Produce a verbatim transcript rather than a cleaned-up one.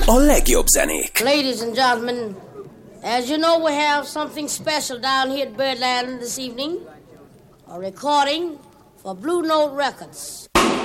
A legjobb zenék. Ladies and gentlemen, as you know, we have something special down here at Birdland this evening. A recording for Blue Note Records.